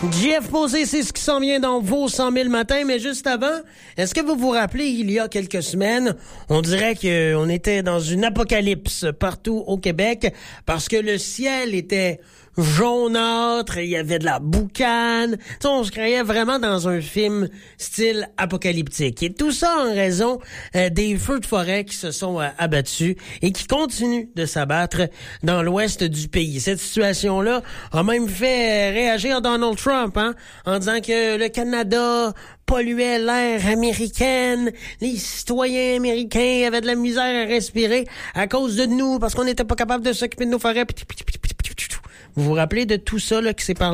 JF Posé, c'est ce qui s'en vient dans vos 100 000 matins, mais juste avant, est-ce que vous vous rappelez, il y a quelques semaines, on dirait qu'on était dans une apocalypse partout au Québec parce que le ciel était jaunâtre, il y avait de la boucane. T'sais, on se croyait vraiment dans un film style apocalyptique. Et tout ça en raison des feux de forêt qui se sont abattus et qui continuent de s'abattre dans l'ouest du pays. Cette situation-là a même fait réagir Donald Trump, en disant que le Canada polluait l'air américaine, les citoyens américains avaient de la misère à respirer à cause de nous, parce qu'on n'était pas capable de s'occuper de nos forêts. Vous vous rappelez de tout ça là, qui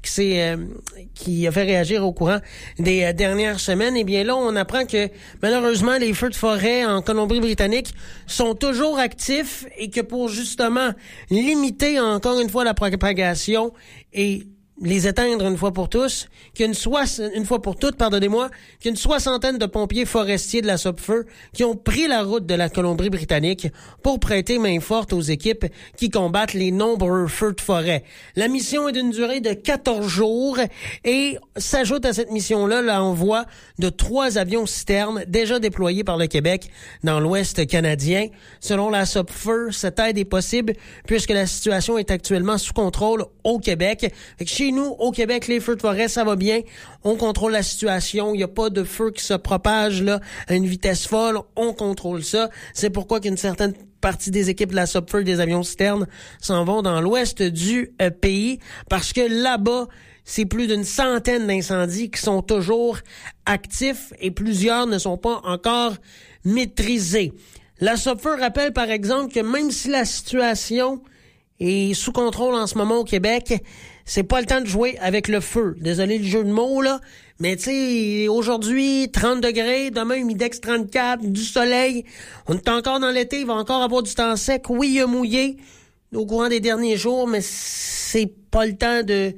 a fait réagir au courant des dernières semaines? Eh bien là, on apprend que malheureusement, les feux de forêt en Colombie-Britannique sont toujours actifs et que pour justement limiter encore une fois la propagation et les éteindre une fois pour tous, qu'il y a une fois pour toutes, qu'il y a une soixantaine de pompiers forestiers de la SOPFEUR qui ont pris la route de la Colombie-Britannique pour prêter main forte aux équipes qui combattent les nombreux feux de forêt. La mission est d'une durée de 14 jours et s'ajoute à cette mission-là l'envoi de 3 avions citernes déjà déployés par le Québec dans l'Ouest canadien. Selon la SOPFEUR, cette aide est possible puisque la situation est actuellement sous contrôle au Québec. Fait que chez nous, au Québec, les feux de forêt, ça va bien. On contrôle la situation. Il n'y a pas de feu qui se propage là à une vitesse folle. On contrôle ça. C'est pourquoi qu'une certaine partie des équipes de la SOPFEUR, des avions citernes, s'en vont dans l'ouest du pays parce que là-bas, c'est plus d'une centaine d'incendies qui sont toujours actifs et plusieurs ne sont pas encore maîtrisés. La SOPFEUR rappelle, par exemple, que même si la situation est sous contrôle en ce moment au Québec, c'est pas le temps de jouer avec le feu. Désolé le jeu de mots, là. Mais tu sais, aujourd'hui, 30 degrés, demain, humidex 34, du soleil. On est encore dans l'été, il va encore avoir du temps sec. Oui, il a mouillé au courant des derniers jours, mais c'est pas le temps de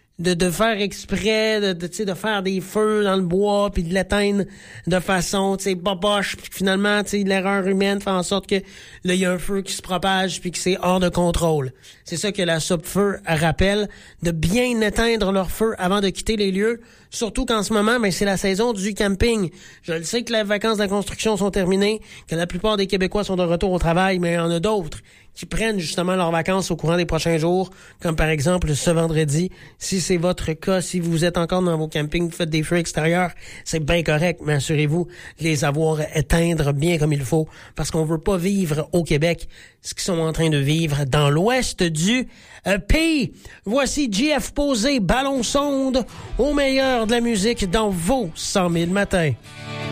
faire exprès, de faire des feux dans le bois puis de l'éteindre de façon, boboche, puis finalement, l'erreur humaine fait en sorte que là, il y a un feu qui se propage puis que c'est hors de contrôle. C'est ça que la SOPFEUR rappelle, de bien éteindre leur feu avant de quitter les lieux, surtout qu'en ce moment, c'est la saison du camping. Je le sais que les vacances de la construction sont terminées, que la plupart des Québécois sont de retour au travail, mais il y en a d'autres qui prennent justement leurs vacances au courant des prochains jours, comme par exemple ce vendredi. Si c'est votre cas, si vous êtes encore dans vos campings, vous faites des feux extérieurs, c'est bien correct, mais assurez-vous de les avoir éteindre bien comme il faut, parce qu'on veut pas vivre au Québec ce qu'ils sont en train de vivre dans l'ouest du pays. Voici JF Posé, Ballon sonde, au meilleur de la musique dans vos 100 000 matins.